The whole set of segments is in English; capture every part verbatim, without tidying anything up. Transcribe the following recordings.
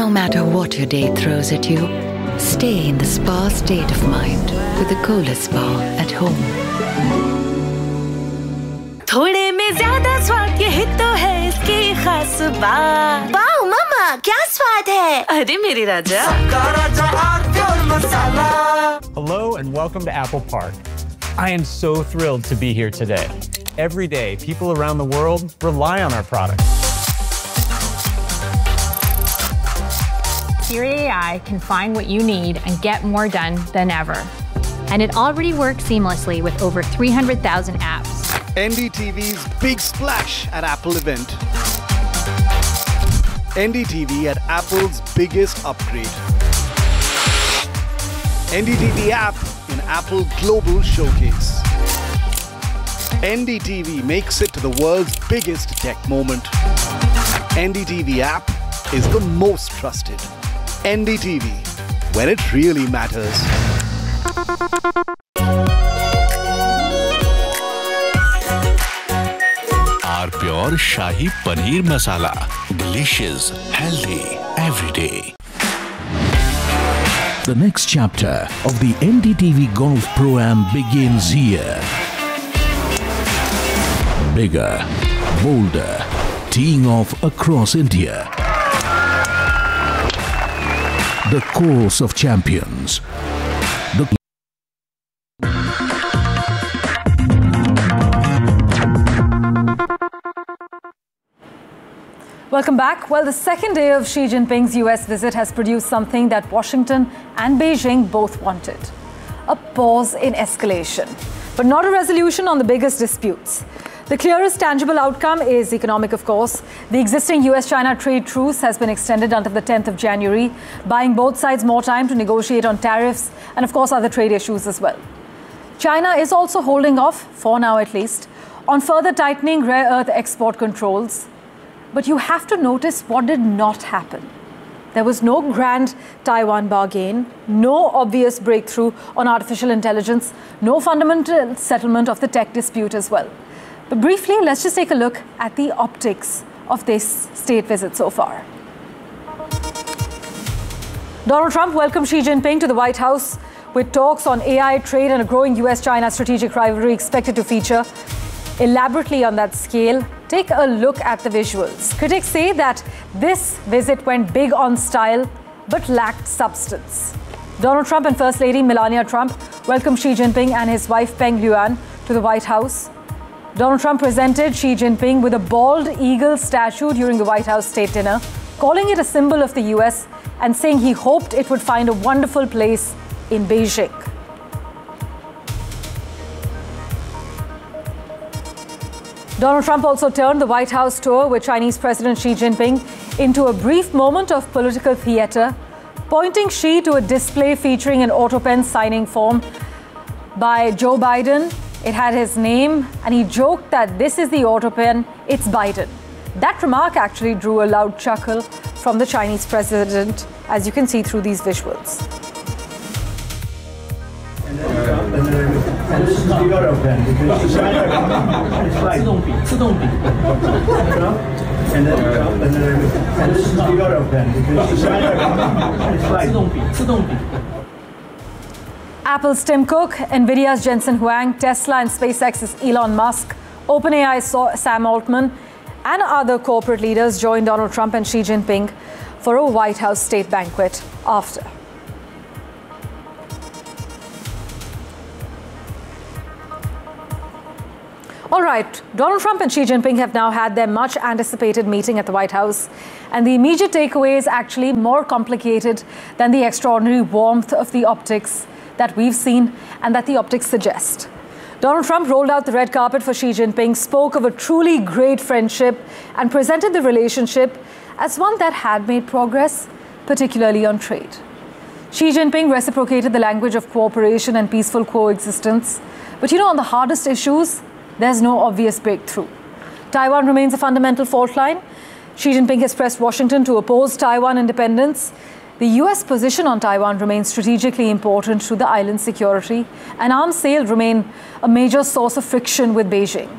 No matter what your day throws at you, stay in the spa state of mind with the Kohler Spa at home. थोड़े में ज्यादा स्वाद यही तो है इसकी खास बात। वाओ मम्मा, क्या स्वाद है? अरे मेरे राजा। Hello and welcome to Apple Park. I am so thrilled to be here today. Every day, people around the world rely on our products. Siri A I can find what you need and get more done than ever. And it already works seamlessly with over three hundred thousand apps. N D T V's big splash at Apple event. N D T V at Apple's biggest upgrade. N D T V app in Apple Global Showcase. N D T V makes it to the world's biggest tech moment. N D T V app is the most trusted. N D T V, when it really matters. Our pure Shahi Paneer Masala. Delicious, healthy, every day. The next chapter of the N D T V Golf Pro-Am begins here. Bigger, bolder, teeing off across India. The course of champions. The Welcome back. Well, the second day of Xi Jinping's U S visit has produced something that Washington and Beijing both wanted. A pause in escalation, but not a resolution on the biggest disputes. The clearest tangible outcome is economic, of course. The existing U S China trade truce has been extended until the tenth of January, buying both sides more time to negotiate on tariffs and, of course, other trade issues as well. China is also holding off, for now at least, on further tightening rare earth export controls. But you have to notice what did not happen. There was no grand Taiwan bargain, no obvious breakthrough on artificial intelligence, no fundamental settlement of the tech dispute as well. But briefly, let's just take a look at the optics of this state visit so far. Donald Trump welcomed Xi Jinping to the White House with talks on A I, trade and a growing U S China strategic rivalry expected to feature elaborately on that scale. Take a look at the visuals. Critics say that this visit went big on style but lacked substance. Donald Trump and First Lady Melania Trump welcomed Xi Jinping and his wife Peng Liyuan to the White House. Donald Trump presented Xi Jinping with a bald eagle statue during the White House state dinner, calling it a symbol of the U S and saying he hoped it would find a wonderful place in Beijing. Donald Trump also turned the White House tour with Chinese President Xi Jinping into a brief moment of political theater, pointing Xi to a display featuring an auto pen signing form by Joe Biden. It had his name, and he joked that this is the auto pen, it's Biden. That remark actually drew a loud chuckle from the Chinese president, as you can see through these visuals. And this is the auto pen because it's right. And then and then and this is the auto pen because it's right. Apple's Tim Cook, Nvidia's Jensen Huang, Tesla and SpaceX's Elon Musk, OpenAI's Sam Altman, and other corporate leaders joined Donald Trump and Xi Jinping for a White House state banquet after. All right, Donald Trump and Xi Jinping have now had their much anticipated meeting at the White House, and the immediate takeaway is actually more complicated than the extraordinary warmth of the optics that we've seen and that the optics suggest. Donald Trump rolled out the red carpet for Xi Jinping, spoke of a truly great friendship, and presented the relationship as one that had made progress, particularly on trade. Xi Jinping reciprocated the language of cooperation and peaceful coexistence. But you know, on the hardest issues, there's no obvious breakthrough. Taiwan remains a fundamental fault line. Xi Jinping has pressed Washington to oppose Taiwan independence. The U S position on Taiwan remains strategically important to the island's security, and arms sales remain a major source of friction with Beijing.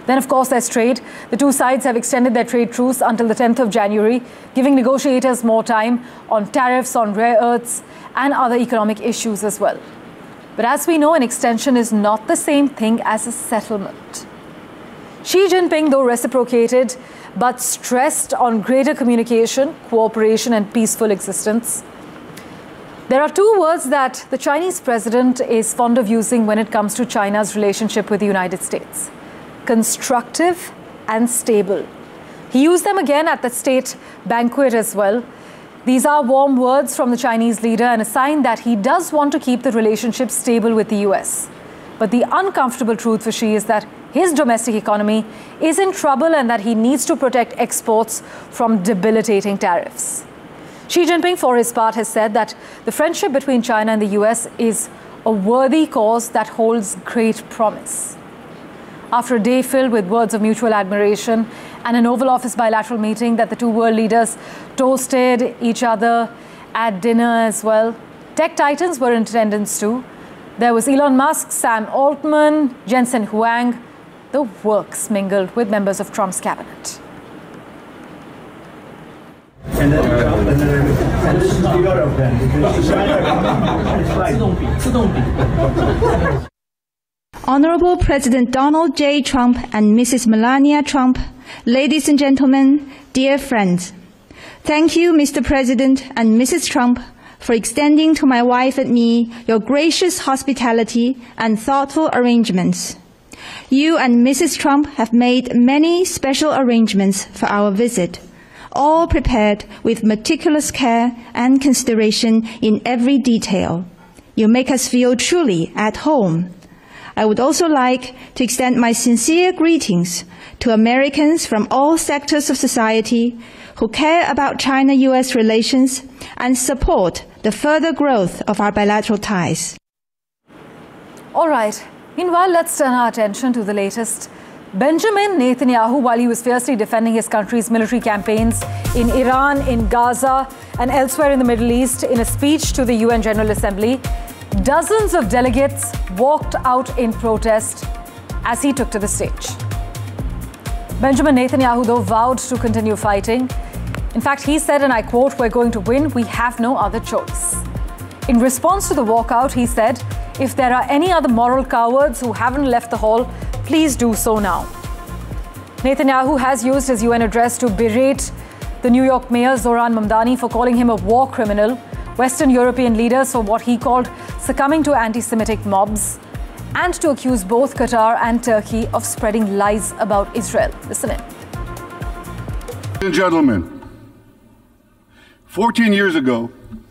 Then, of course, there's trade. The two sides have extended their trade truce until the tenth of January, giving negotiators more time on tariffs on rare earths and other economic issues as well. But as we know, an extension is not the same thing as a settlement. Xi Jinping, though, reciprocated, but stressed on greater communication, cooperation, and peaceful existence. There are two words that the Chinese president is fond of using when it comes to China's relationship with the United States: constructive and stable. He used them again at the state banquet as well. These are warm words from the Chinese leader and a sign that he does want to keep the relationship stable with the U S. But the uncomfortable truth for Xi is that his domestic economy is in trouble and that he needs to protect exports from debilitating tariffs. Xi Jinping, for his part, has said that the friendship between China and the U S is a worthy cause that holds great promise. After a day filled with words of mutual admiration and an Oval Office bilateral meeting that the two world leaders toasted each other at dinner as well, tech titans were in attendance too. There was Elon Musk, Sam Altman, Jensen Huang. The works mingled with members of Trump's cabinet. And then, and then, and this is the auto pen. It's fine. Honorable President Donald J. Trump and Missus Melania Trump, ladies and gentlemen, dear friends, thank you, Mister President and Missus Trump, for extending to my wife and me your gracious hospitality and thoughtful arrangements. You and Missus Trump have made many special arrangements for our visit, all prepared with meticulous care and consideration in every detail. You make us feel truly at home. I would also like to extend my sincere greetings to Americans from all sectors of society who care about China U S relations and support the further growth of our bilateral ties. All right. Meanwhile, let's turn our attention to the latest. Benjamin Netanyahu, while he was fiercely defending his country's military campaigns in Iran, in Gaza, and elsewhere in the Middle East, in a speech to the U N General Assembly, dozens of delegates walked out in protest as he took to the stage. Benjamin Netanyahu, though, vowed to continue fighting. In fact, he said, and I quote, "We're going to win. We have no other choice." In response to the walkout, he said, "If there are any other moral cowards who haven't left the hall, please do so now." Netanyahu has used his U N address to berate the New York mayor Zoran Mamdani for calling him a war criminal, Western European leaders for what he called succumbing to anti-Semitic mobs, and to accuse both Qatar and Turkey of spreading lies about Israel. Listen in. Ladies and gentlemen, fourteen years ago,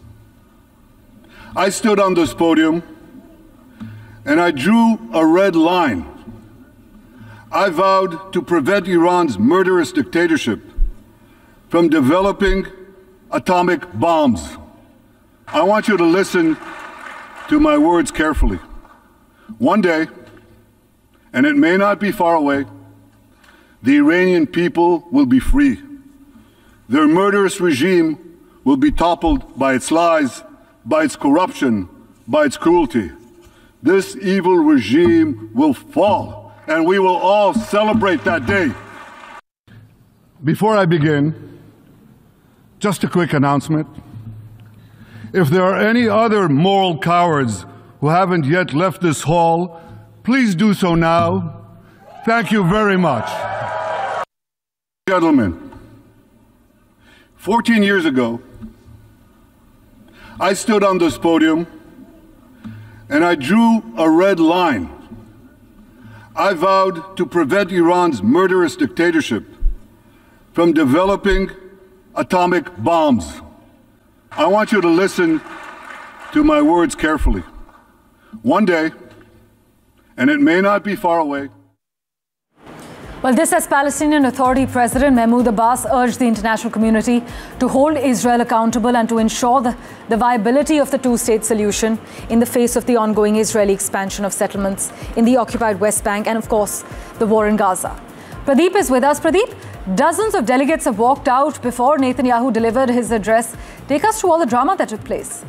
I stood on this podium and I drew a red line. I vowed to prevent Iran's murderous dictatorship from developing atomic bombs. I want you to listen to my words carefully. One day, and it may not be far away, the Iranian people will be free. Their murderous regime will be toppled by its lies, by its corruption, by its cruelty. This evil regime will fall, and we will all celebrate that day. Before I begin, just a quick announcement. If there are any other moral cowards who haven't yet left this hall, please do so now. Thank you very much. Gentlemen, fourteen years ago, I stood on this podium and I drew a red line. I vowed to prevent Iran's murderous dictatorship from developing atomic bombs. I want you to listen to my words carefully. One day, and it may not be far away. Well, this as Palestinian Authority President Mahmoud Abbas urged the international community to hold Israel accountable and to ensure the, the viability of the two-state solution in the face of the ongoing Israeli expansion of settlements in the occupied West Bank and, of course, the war in Gaza. Pradeep is with us. Pradeep, dozens of delegates have walked out before Netanyahu delivered his address. Take us through all the drama that took place.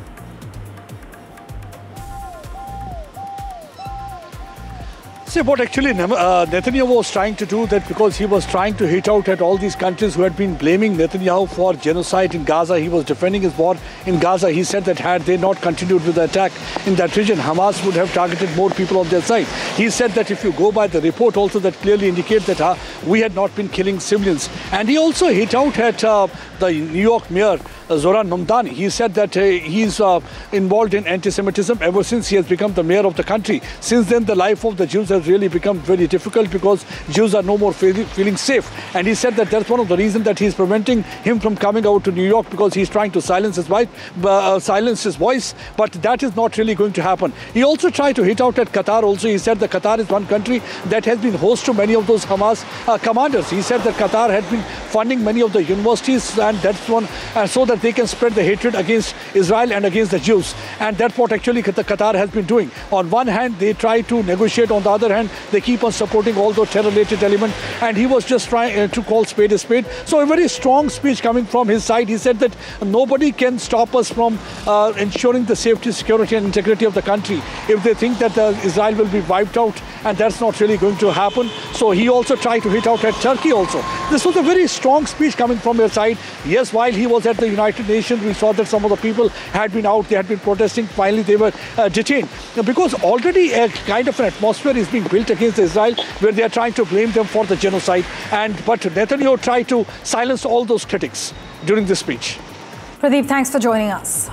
See, what actually uh, Netanyahu was trying to do that because he was trying to hit out at all these countries who had been blaming Netanyahu for genocide in Gaza. He was defending his war in Gaza. He said that had they not continued with the attack in that region, Hamas would have targeted more people on their side. He said that if you go by the report also that clearly indicates that uh, we had not been killing civilians. And he also hit out at uh, the New York mayor, uh, Zoran Mamdani. He said that uh, he's uh, involved in anti-Semitism ever since he has become the mayor of the country. Since then, the life of the Jews has really become very difficult because Jews are no more feel feeling safe. And he said that that's one of the reasons that he's preventing him from coming out to New York because he's trying to silence his wife, uh, silence his voice. But that is not really going to happen. He also tried to hit out at Qatar also. He said that Qatar is one country that has been host to many of those Hamas uh, commanders. He said that Qatar had been funding many of the universities and that's one uh, so that they can spread the hatred against Israel and against the Jews. And that's what actually Qatar has been doing. On one hand, they try to negotiate. On the other hand, they keep on supporting all those terror-related elements. And he was just trying uh, to call spade a spade. So a very strong speech coming from his side. He said that nobody can stop us from uh, ensuring the safety, security and integrity of the country if they think that uh, Israel will be wiped out, and that's not really going to happen. So he also tried to hit out at Turkey also. This was a very strong speech coming from their side. Yes, while he was at the United Nations, we saw that some of the people had been out, they had been protesting. Finally, they were uh, detained. Because already a kind of an atmosphere is being built against Israel where they are trying to blame them for the genocide. And But Netanyahu tried to silence all those critics during this speech. Pradeep, thanks for joining us.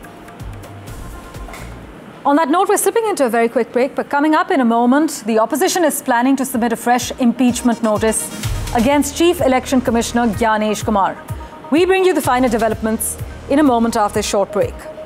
On that note, we're slipping into a very quick break, but coming up in a moment, the opposition is planning to submit a fresh impeachment notice against Chief Election Commissioner Gyanesh Kumar. We bring you the finer developments in a moment after a short break.